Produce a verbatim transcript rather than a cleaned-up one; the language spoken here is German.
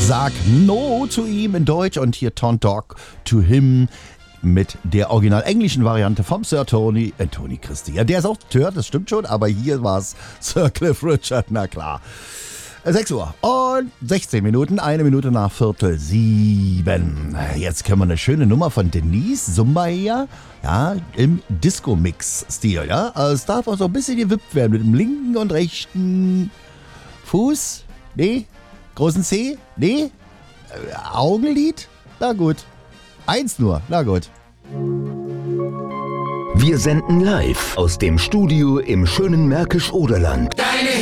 Sag No zu ihm in Deutsch und hier Don't Talk to Him mit der original englischen Variante vom Sir Tony, äh, Tony Christie. Ja, der ist auch Sir, das stimmt schon, aber hier war es Sir Cliff Richard, na klar. sechs Uhr und sechzehn Minuten, eine Minute nach Viertel sieben. Jetzt können wir eine schöne Nummer von Denise Sumaya, ja, im Disco-Mix-Stil, ja. Also es darf auch so ein bisschen gewippt werden mit dem linken und rechten Fuß, nee, großen C, nee, äh, Augenlid, na gut. Eins nur, na gut. Wir senden live aus dem Studio im schönen Märkisch-Oderland.